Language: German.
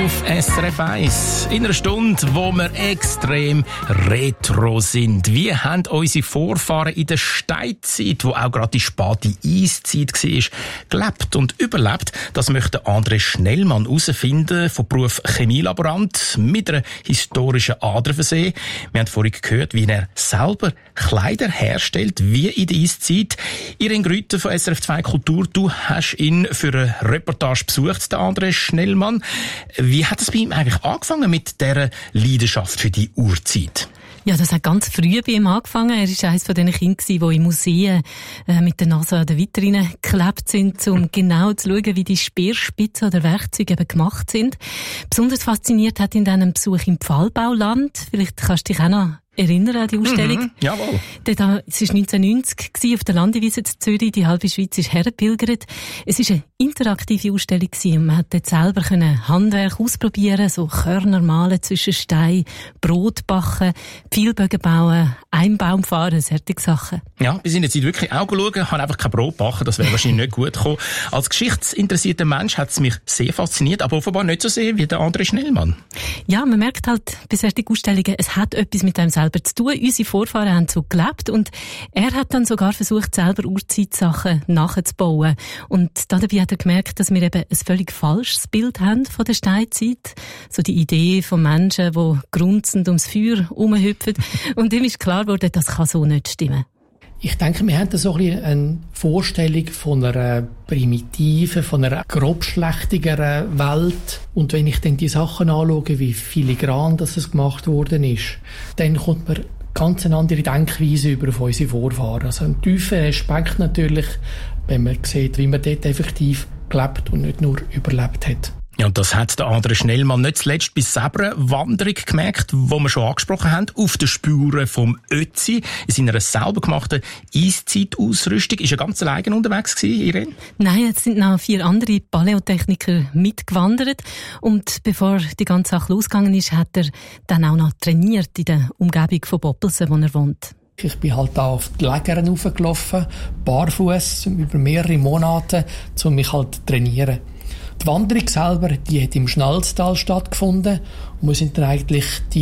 auf SRF 1. In einer Stunde, wo wir extrem retro sind. Wie haben unsere Vorfahren in der Steinzeit, wo auch gerade die späte Eiszeit war, gelebt und überlebt? Das möchte André Schnellmann herausfinden, vom Beruf Chemielaborant, mit einer historischen Ader versehen. Wir haben vorhin gehört, wie er selber Kleider herstellt, wie in der Eiszeit. Irene Grüter von SRF 2 Kultur, du hast ihn für eine Reportage besucht, der André Schnellmann. Wie hat es bei ihm eigentlich angefangen mit dieser Leidenschaft für die Urzeit? Ja, das hat ganz früh bei ihm angefangen. Er war eines von den Kindern, die in Museen mit der Nase an den Vitrinen geklebt sind, um genau zu schauen, wie die Speerspitzen oder Werkzeuge eben gemacht sind. Besonders fasziniert hat ihn dann ein Besuch im Pfahlbauland. Vielleicht kannst du dich auch noch erinnern an die Ausstellung? Jawohl. Es war 1990 auf der Landewiese zu Zürich. Die halbe Schweiz ist hergepilgert. Es war eine interaktive Ausstellung und man konnte selber Handwerk ausprobieren, so Körner mahlen zwischen Steinen, Brot backen, Pfeilbögen bauen, Einbaum fahren, solche Sachen. Ja, bis in der Zeit wirklich auch schauen. Ich habe einfach kein Brot backen, das wäre wahrscheinlich nicht gut gekommen. Als geschichtsinteressierter Mensch hat es mich sehr fasziniert, aber offenbar nicht so sehr wie der André Schnellmann. Ja, man merkt halt bei solchen Ausstellungen, es hat etwas mit einem selber zu tun. Unsere Vorfahren haben so gelebt und er hat dann sogar versucht, selber Urzeitsachen nachzubauen. Und dabei hat er gemerkt, dass wir eben ein völlig falsches Bild haben von der Steinzeit. So die Idee von Menschen, die grunzend ums Feuer herumhüpfen. Und ihm ist klar geworden, das kann so nicht stimmen. Ich denke, wir haben da so ein bisschen eine Vorstellung von einer primitiven, von einer grobschlächtigeren Welt. Und wenn ich dann die Sachen anschaue, wie filigran das gemacht worden ist, dann kommt mir ganz eine andere Denkweise über auf unsere Vorfahren. Also ein tiefer Respekt natürlich, wenn man sieht, wie man dort effektiv gelebt und nicht nur überlebt hat. Ja, und das hat der André Schnellmann nicht zuletzt bei selber Wanderung gemerkt, wo wir schon angesprochen haben, auf den Spuren vom Ötzi, in seiner selber gemachten Eiszeitausrüstung. Ist er ganz alleine unterwegs gewesen, Irene? Nein, jetzt sind noch 4 andere Paläotechniker mitgewandert. Und bevor die ganze Sache losgegangen ist, hat er dann auch noch trainiert in der Umgebung von Boppelsen, wo er wohnt. Ich bin halt da auf die Lägern raufgelaufen, barfuß, über mehrere Monate, um mich halt zu trainieren. Die Wanderung selber, die hat im Schnalztal stattgefunden und wir sind dann eigentlich die